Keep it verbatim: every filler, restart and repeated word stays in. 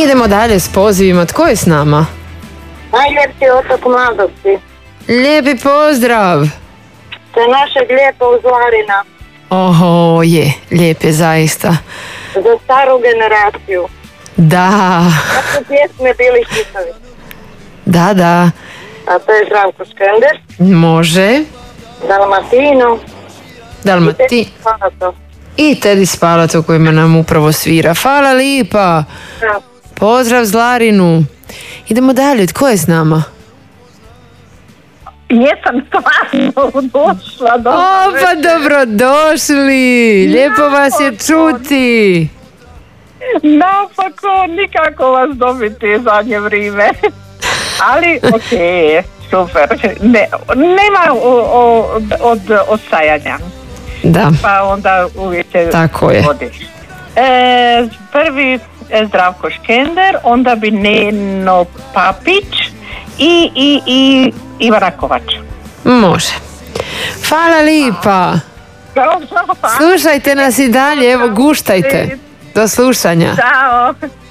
Idemo dalje s pozivima. Tko je s nama? Najljepši otok mladosti. Lijepi pozdrav. To je našeg lijepa Zlarina. Oho, je, lijep je zaista. Za staru generaciju. Da. Kako pjesme bili hitovi. Da, da. A to je Zdravko Škender. Može. Dalmatino. Dalmati. I Tedi Spalato kojima nam upravo svira. Hvala lipa. Da. Pozdrav Zlarinu. Idemo dalje, tko je s nama? Jesam stvarno došla. O, pa dobrodošli. Lijepo vas je čuti. Napako, nikako vas dobiti zadnje vrijeme. Ali, ok, super. Ne, nema o, o, od odstajanja. Da. Pa onda uvijek se tako je. vodiš. E, prvi Zdravko Škender, onda bi Neno Papić i, i, i Ivana Kovač. Može. Hvala lipa. Slušajte nas i dalje, evo guštajte. Do slušanja. Ćao.